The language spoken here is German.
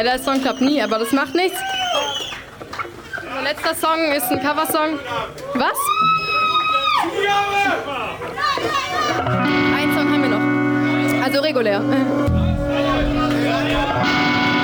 Ja, der Song klappt nie, aber das macht nichts. Unser letzter Song ist ein Coversong. Was? Einen Song haben wir noch. Also regulär.